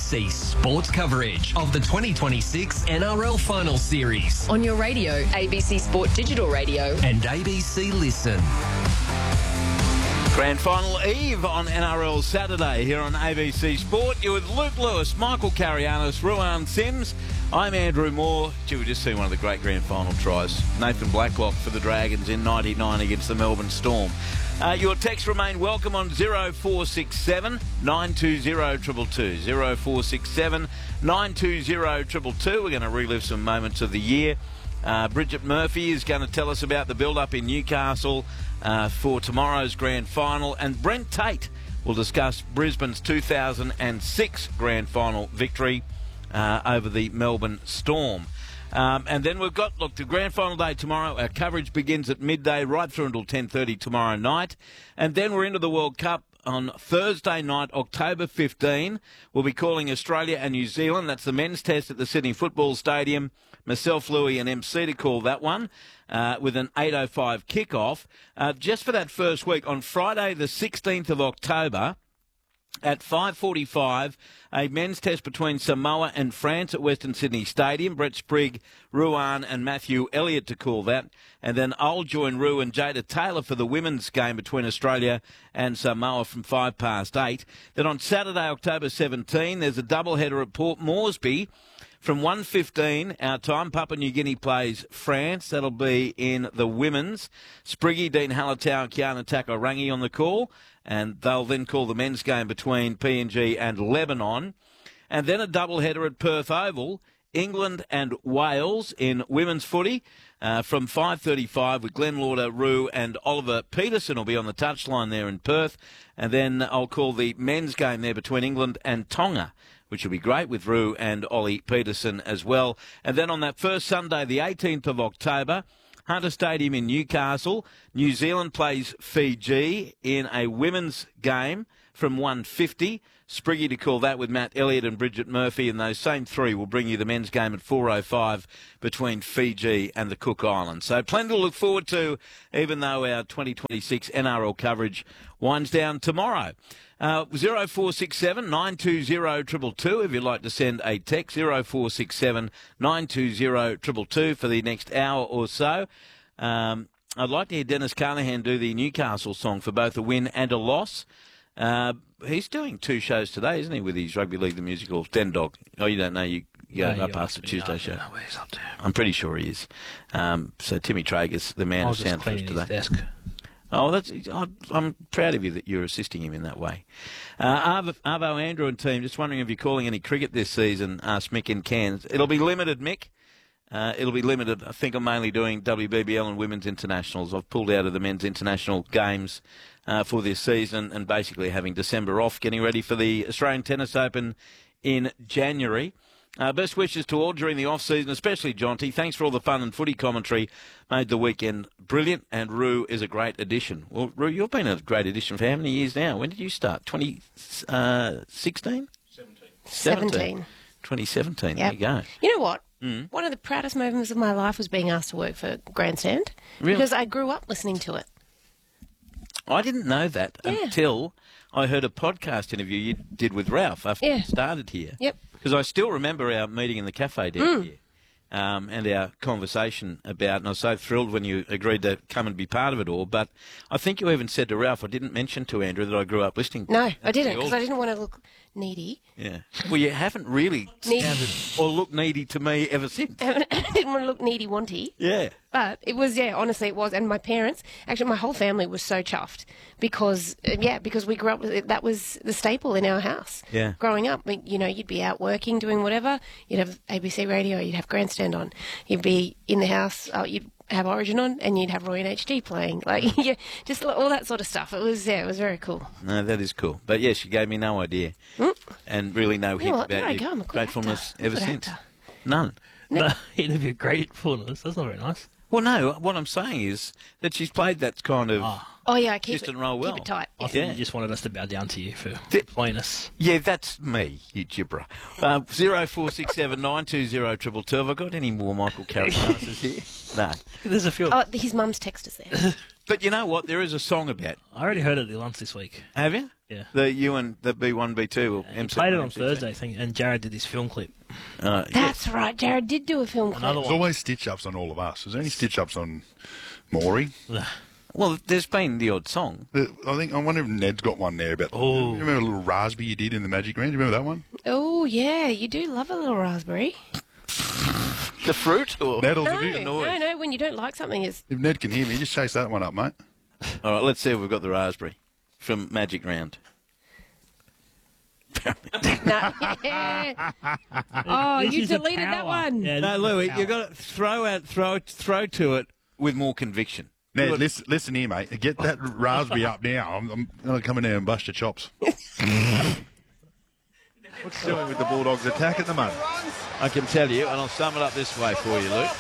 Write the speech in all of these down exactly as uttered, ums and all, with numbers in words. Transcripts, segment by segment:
C sports coverage of the twenty twenty-six N R L Final Series on your radio, A B C Sport Digital Radio and A B C Listen. Grand Final Eve on N R L Saturday here on A B C Sport. You're with Luke Lewis, Michael Carianis, Ruan Sims. I'm Andrew Moore. Gee, we just seen one of the great Grand Final tries. Nathan Blacklock for the Dragons in ninety-nine against the Melbourne Storm. Uh, your texts remain welcome on zero four six seven, nine two zero, two two two. zero four six seven, nine two zero, two two two. We're going to relive some moments of the year. Uh, Bridget Murphy is going to tell us about the build-up in Newcastle uh, for tomorrow's Grand Final. And Brent Tate will discuss Brisbane's two thousand six Grand Final victory uh, over the Melbourne Storm. Um, and then we've got, look, the Grand Final day tomorrow. Our coverage begins at midday right through until ten thirty tomorrow night. And then we're into the World Cup on Thursday night, October fifteenth. We'll be calling Australia and New Zealand. That's the men's test at the Sydney Football Stadium. Myself, Louis and M C to call that one uh, with an eight oh five kickoff. Uh, just for that first week, on Friday the sixteenth of October, at five forty-five, a men's test between Samoa and France at Western Sydney Stadium. Brett Sprigg, Ruan and Matthew Elliott to call that. And then I'll join Ru and Jada Taylor for the women's game between Australia and Samoa from five past eight. Then on Saturday, October seventeenth, there's a doubleheader at Port Moresby. From one fifteen, our time, Papua New Guinea plays France. That'll be in the women's. Spriggy, Dean Hallertau and Kiana Takarangi on the call. And they'll then call the men's game between P N G and Lebanon. And then a doubleheader at Perth Oval, England and Wales in women's footy. Uh, from five thirty-five with Glenn Lauder, Rue and Oliver Peterson will be on the touchline there in Perth. And then I'll call the men's game there between England and Tonga, which will be great with Rue and Ollie Peterson as well. And then on that first Sunday, the eighteenth of October, Hunter Stadium in Newcastle, New Zealand plays Fiji in a women's game from one fifty. Spriggy to call that with Matt Elliott and Bridget Murphy, and those same three will bring you the men's game at four oh five between Fiji and the Cook Islands. So plenty to look forward to, even though our twenty twenty-six N R L coverage winds down tomorrow. Uh, zero four six seven, nine two zero, two two two if you'd like to send a text. zero four six seven, nine two zero, two two two for the next hour or so. Um, I'd like to hear Dennis Carnahan do the Newcastle song for both a win and a loss. Uh, he's doing two shows today, isn't he, with his Rugby League the Musical, Den Dog. Oh, you don't know, you go no, up past the Tuesday show. Know where he's up to. I'm pretty sure he is. Um, so Timmy Traeger's the man of sound for us today. His desk. Oh, that's. I'm proud of you that you're assisting him in that way. Uh, Arvo, Arvo, Andrew and team, just wondering if you're calling any cricket this season, asked Mick in Cairns. It'll be limited, Mick. Uh, it'll be limited. I think I'm mainly doing W B B L and women's internationals. I've pulled out of the men's international games uh, for this season and basically having December off, getting ready for the Australian Tennis Open in January. Uh, best wishes to all during the off-season, especially Jonty. Thanks for all the fun and footy commentary. Made the weekend brilliant, and Rue is a great addition. Well, Rue, you've been a great addition for how many years now? When did you start? twenty sixteen? seventeen. seventeen. twenty seventeen, Yep. There you go. You know what? Mm. One of the proudest moments of my life was being asked to work for Grandstand. Really? Because I grew up listening to it. I didn't know that Yeah. until I heard a podcast interview you did with Ralph after Yeah. you started here. Yep. Because I still remember our meeting in the cafe down Mm. here um, and our conversation about, and I was so thrilled when you agreed to come and be part of it all. But I think you even said to Ralph, I didn't mention to Andrew that I grew up listening to No, it. I didn't, because I All- didn't want to look needy. Yeah. Well, you haven't really Needy. sounded or looked needy to me ever since. I didn't want to look needy-wanty. Yeah. But it was, yeah, honestly, it was. And my parents, actually, my whole family was so chuffed because, uh, yeah, because we grew up with it. That was the staple in our house. Yeah. Growing up, we- you know, you'd be out working, doing whatever. You'd have A B C radio, you'd have Grandstand on. You'd be in the house, uh, you'd have Origin on, and you'd have Roy and H D playing. Like, yeah, just all that sort of stuff. It was, yeah, it was very cool. No, that is cool. But yes, you gave me no idea Mm. and really no You know hint what? There I about go. your I'm a good gratefulness actor. ever Good since. actor. None. No, it'd be gratefulness. That's not very nice. Well, no, what I'm saying is that she's played that kind of Ah. Oh, yeah, I keep distant it, role well. keep it tight. I Yeah. think Yeah. you just wanted us to bow down to you for Th- playing us. Yeah, that's me, you gibber. Uh, zero four six seven nine two zero triple two. Have I got any more Michael Carrickasses here? No. There's a few. Oh, his mum's text is there. But you know what? There is a song about. I already heard it once this week. Have you? Yeah. The you and the B one, B two. Or He M C, played it on M C. Thursday, I think, and Jared did this film clip. Uh, That's right. Jared did do a film clip. Another There's one. always stitch-ups on all of us. Is there any stitch-ups on Maury? Well, there's been the odd song. The- I think I wonder if Ned's got one there about. Oh. You remember a little raspberry you did in the Magic Round? Do you remember that one? Oh, yeah. You do love a little raspberry. The fruit? Or? Ned'll No, do it. no, no. When you don't like something, it's... If Ned can hear me, just chase that one up, mate. All right, let's see if we've got the raspberry from Magic Round. No. Yeah. Oh, This you is the deleted that power. one. Yeah, No, this is Louis, the you've power. got to throw out, throw, throw to it with more conviction. Ned, Look, listen, listen here, mate. Get that raspberry up now. I'm, I'm going to come in there and bust your chops. What's doing with the Bulldogs' attack at the moment? I can tell you, and I'll sum it up this way for you, Luke.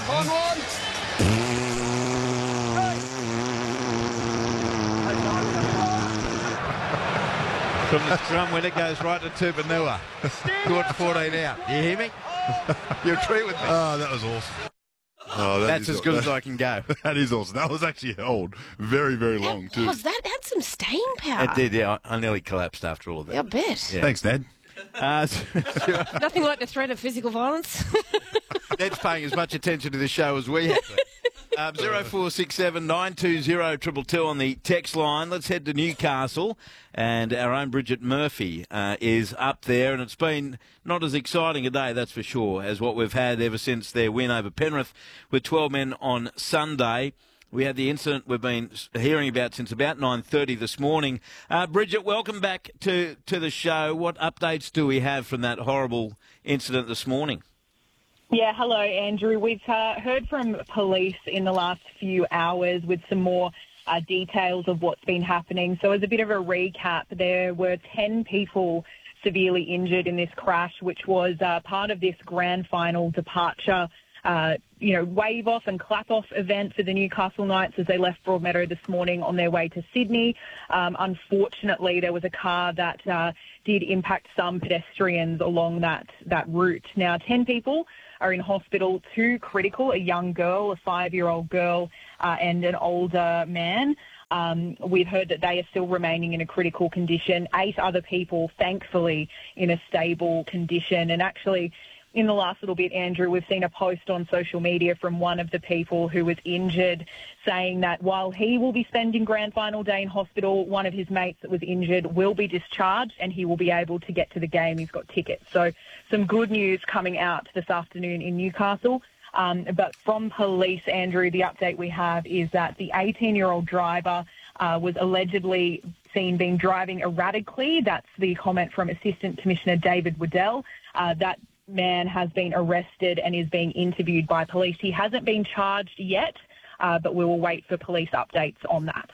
From the scrum when it goes right to Tupanua. Good fourteen out. You hear me? You agree with me? Oh, that was awesome. Oh, that That's is- as good as I can go. That is awesome. That was actually held very, very long, too. Was that had some staying power? It did, yeah. I I nearly collapsed after all of that. I bet. Yeah. Thanks, Ned. Uh, Nothing like the threat of physical violence. Ned's paying as much attention to the show as we have. Um, zero four six seven nine two zero triple two on the text line. Let's head to Newcastle, and our own Bridget Murphy uh, is up there, and it's been not as exciting a day, that's for sure, as what we've had ever since their win over Penrith with twelve men on Sunday. We had the incident we've been hearing about since about nine thirty this morning. Uh, Bridget, welcome back to, to the show. What updates do we have from that horrible incident this morning? Yeah, hello, Andrew. We've uh, heard from police in the last few hours with some more uh, details of what's been happening. So as a bit of a recap, there were ten people severely injured in this crash, which was uh, part of this grand final departure, uh, you know, wave-off and clap-off event for the Newcastle Knights as they left Broadmeadow this morning on their way to Sydney. Um, unfortunately, there was a car that uh, did impact some pedestrians along that, that route. Now, ten people are in hospital, two critical, a young girl, a five-year-old girl, uh, and an older man. Um, we've heard that they are still remaining in a critical condition. Eight other people, thankfully, in a stable condition. And actually, in the last little bit, Andrew, we've seen a post on social media from one of the people who was injured saying that while he will be spending grand final day in hospital, one of his mates that was injured will be discharged and he will be able to get to the game. He's got tickets. So some good news coming out this afternoon in Newcastle. Um, but from police, Andrew, the update we have is that the eighteen-year-old driver uh, was allegedly seen being driving erratically. That's the comment from Assistant Commissioner David Waddell. Uh, that man has been arrested and is being interviewed by police. He hasn't been charged yet, uh, but we will wait for police updates on that.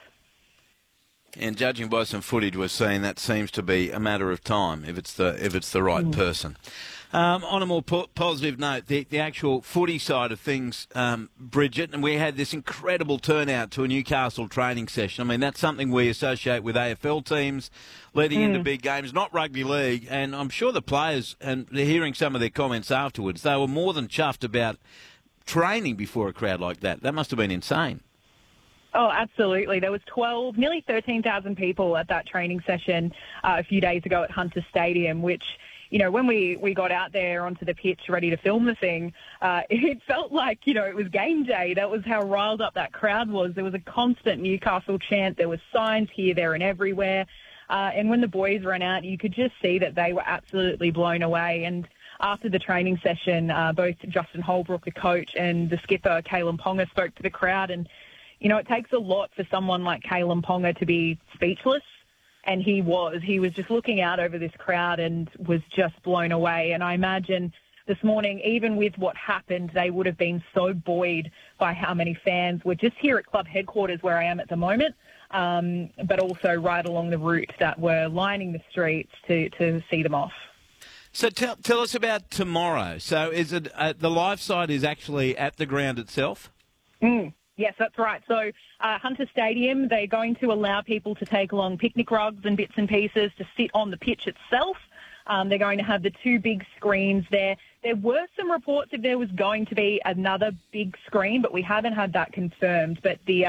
And judging by some footage we're seeing, that seems to be a matter of time if it's the if it's the right mm. person. Um, on a more po- positive note, the, the actual footy side of things, um, Bridget, and we had this incredible turnout to a Newcastle training session. I mean, that's something we associate with A F L teams leading mm. into big games, not rugby league. And I'm sure the players, and hearing some of their comments afterwards, they were more than chuffed about training before a crowd like that. That must have been insane. Oh, absolutely. There was twelve, nearly thirteen thousand people at that training session uh, a few days ago at Hunter Stadium, which, you know, when we, we got out there onto the pitch ready to film the thing, uh, it felt like, you know, it was game day. That was how riled up that crowd was. There was a constant Newcastle chant. There were signs here, there and everywhere. Uh, and when the boys ran out, you could just see that they were absolutely blown away. And after the training session, uh, both Justin Holbrook, the coach, and the skipper, Kalen Ponga, spoke to the crowd. And, you know, it takes a lot for someone like Kalen Ponga to be speechless. And he was. He was just looking out over this crowd and was just blown away. And I imagine this morning, even with what happened, they would have been so buoyed by how many fans were just here at club headquarters where I am at the moment, um, but also right along the route that were lining the streets to, to see them off. So tell tell us about tomorrow. So is it uh, the live side is actually at the ground itself? Mm. Yes, that's right. So uh, Hunter Stadium, they're going to allow people to take along picnic rugs and bits and pieces to sit on the pitch itself. Um, they're going to have the two big screens there. There were some reports if there was going to be another big screen, but we haven't had that confirmed. But the uh,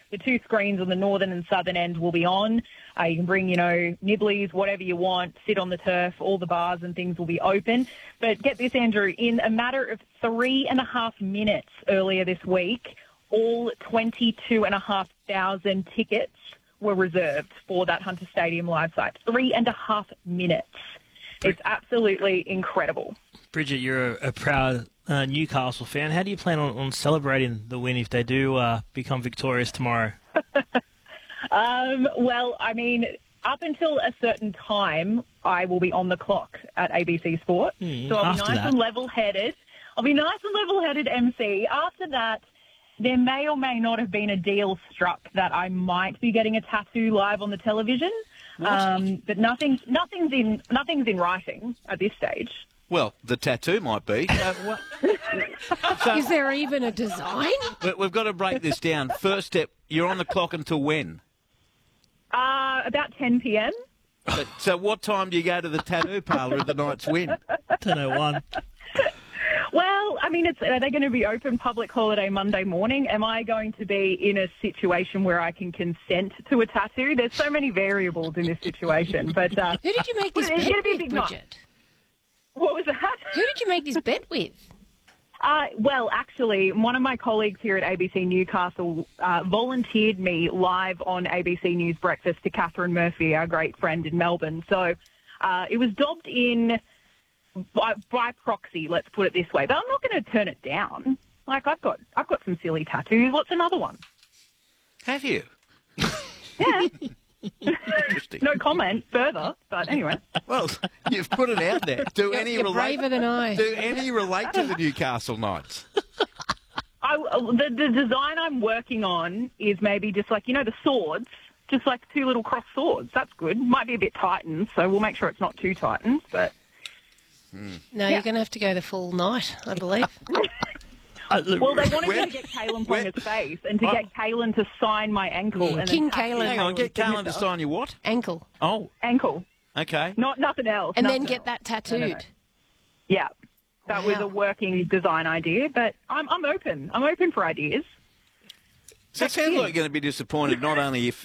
the two screens on the northern and southern end will be on. Uh, you can bring, you know, nibblies, whatever you want, sit on the turf, all the bars and things will be open. But get this, Andrew, in a matter of three and a half minutes earlier this week, all twenty-two and a half thousand tickets were reserved for that Hunter Stadium live site. Three and a half minutes. It's absolutely incredible. Bridget, you're a, a proud uh, Newcastle fan. How do you plan on, on celebrating the win if they do uh, become victorious tomorrow? um, well, I mean, up until a certain time, I will be on the clock at A B C Sport. Mm, so I'll be after nice that. and level-headed. I'll be nice and level-headed M C. After that, there may or may not have been a deal struck that I might be getting a tattoo live on the television. Um, but nothing, nothing's in nothing's in writing at this stage. Well, the tattoo might be. Uh, what? So, Is there even a design? we- we've got to break this down. First step, you're on the clock until when? Uh, about ten p.m. But, so what time do you go to the tattoo parlour at the night's win? ten oh one. Well, I mean, it's, are they going to be open public holiday Monday morning? Am I going to be in a situation where I can consent to a tattoo? There's so many variables in this situation. But uh, Who did you make this Well, it's bet gonna be a with, big night. Bridget? what was that? Who did you make this bet with? Uh, well, actually, one of my colleagues here at A B C Newcastle uh, volunteered me live on A B C News Breakfast to Catherine Murphy, our great friend in Melbourne. So uh, it was dobbed in by, by proxy, let's put it this way. But I'm not going to turn it down. Like, I've got I've got some silly tattoos. What's another one? Have you? Yeah. Interesting. No comment further, but anyway. Well, you've put it out there. Do You're, any you're relate? braver than I. Do any relate to the Newcastle Knights? I, the, the design I'm working on is maybe just like, you know, the swords, just like two little cross swords. That's good. Might be a bit Titans, so we'll make sure it's not two Titans, but... No, you're going to have to go the full night, I believe. Uh, look, Well, they wanted Where- me to get Kalen where- Ponga's face and to get Kalen to sign my ankle. And King then tattoo Kalen. Hang on, get Kalen's Carlin to signature. sign you what? Ankle. Oh, Ankle. okay. Not nothing else. And then nothing get else. that No, no, no. tattooed. Yeah. That was Wow. a working design idea, but I'm, I'm open. I'm open for ideas. So it sounds like you're going to be disappointed not only if